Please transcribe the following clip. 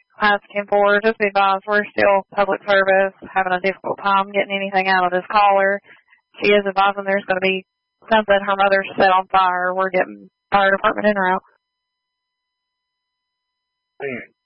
asking for, just be advised, we're still public service, having a difficult time getting anything out of this caller. She is advising there's going to be something her mother set on fire. We're getting fire department in route.